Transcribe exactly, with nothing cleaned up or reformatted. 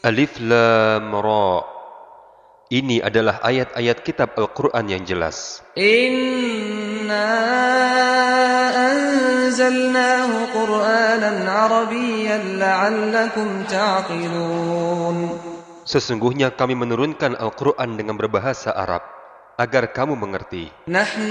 Alif Lam Ra. Ini adalah ayat-ayat kitab Al-Quran yang jelas. Inna anzalnahu Qur'anan Arabiyyan la'allakum ta'qilun. Sesungguhnya kami menurunkan Al-Quran dengan berbahasa Arab, agar kamu mengerti. Nahnu